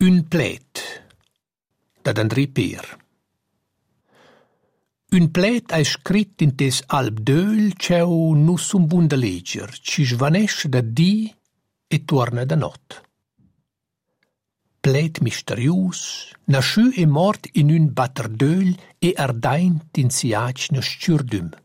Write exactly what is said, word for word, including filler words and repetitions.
Un pled dad André Per. Un pled hai scrit in tes alb d'öl cheu nu sun bun da leger, ci svanesce da di e tuorna da not. Pled misterius, nasciù e mort in un batter d'öl e ardaint in siac na sciurdüm.